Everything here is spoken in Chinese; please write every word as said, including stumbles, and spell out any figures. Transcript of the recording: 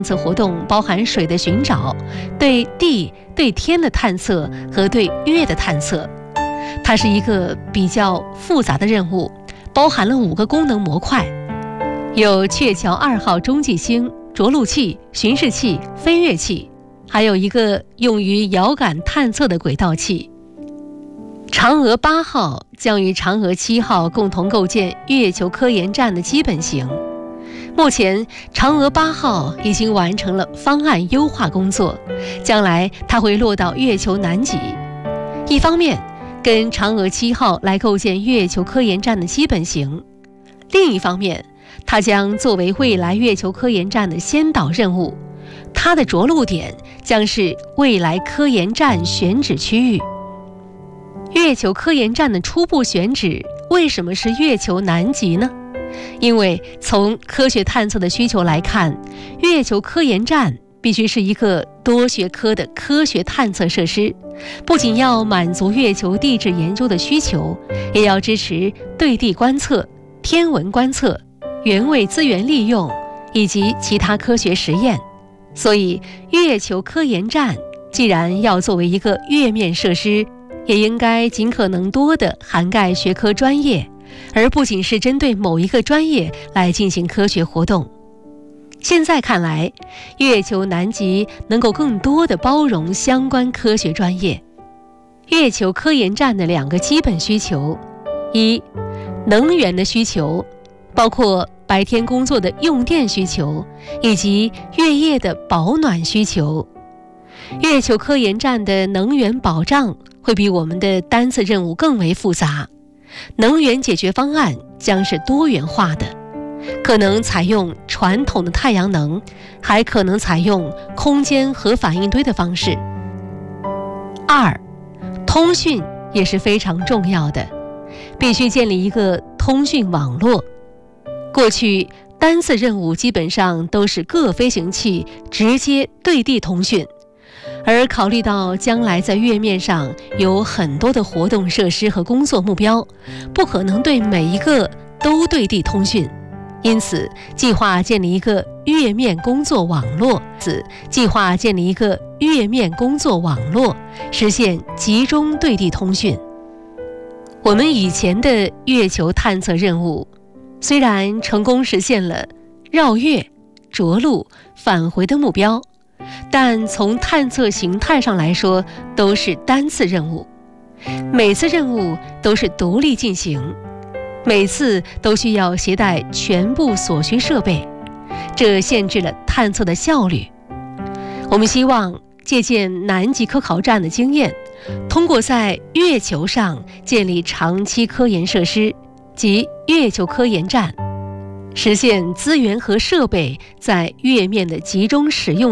测活动包含水的寻找、对地、对天的探测和对月的探测。它是一个比较复杂的任务，包含了五个功能模块，有鹊桥二号中继星、着陆器、巡视器、飞跃器，还有一个用于遥感探测的轨道器。嫦娥八号将与嫦娥七号共同构建月球科研站的基本型。目前，嫦娥八号已经完成了方案优化工作，将来它会落到月球南极。一方面，跟嫦娥七号来构建月球科研站的基本型；另一方面，它将作为未来月球科研站的先导任务，它的着陆点将是未来科研站选址区域。月球科研站的初步选址为什么是月球南极呢？因为从科学探测的需求来看，月球科研站必须是一个多学科的科学探测设施，不仅要满足月球地质研究的需求，也要支持对地观测、天文观测、原位资源利用以及其他科学实验。所以，月球科研站既然要作为一个月面设施，也应该尽可能多地涵盖学科专业，而不仅是针对某一个专业来进行科学活动。现在看来，月球南极能够更多地包容相关科学专业。月球科研站的两个基本需求：一、能源的需求，包括白天工作的用电需求以及月夜的保暖需求。月球科研站的能源保障会比我们的单次任务更为复杂，能源解决方案将是多元化的，可能采用传统的太阳能，还可能采用空间核反应堆的方式。二、通讯也是非常重要的，必须建立一个通讯网络。过去单次任务基本上都是各飞行器直接对地通讯，而考虑到将来在月面上有很多的活动设施和工作目标，不可能对每一个都对地通讯，因此计划建立一个月面工作网络，此计划建立一个月面工作网络，实现集中对地通讯。我们以前的月球探测任务虽然成功实现了绕月、着陆、返回的目标，但从探测形态上来说都是单次任务，每次任务都是独立进行，每次都需要携带全部所需设备，这限制了探测的效率。我们希望借鉴南极科考站的经验，通过在月球上建立长期科研设施及月球科研站，实现资源和设备在月面的集中使用。